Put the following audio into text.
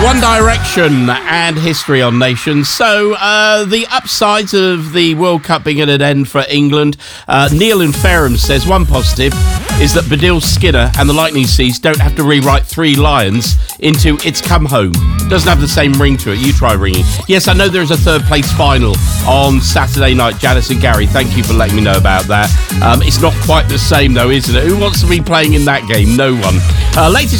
One Direction and history on Nation. So, the upsides of the World Cup being at an end for England. Neil in Fareham says one positive is that Baddiel Skinner and the Lightning Seeds don't have to rewrite Three Lions into It's Come Home. Doesn't have the same ring to it. You try ringing. Yes, I know there's a third place final on Saturday night. Janice and Gary, thank you for letting me know about that. It's not quite the same though, isn't it? Who wants to be playing in that game? No one. Latest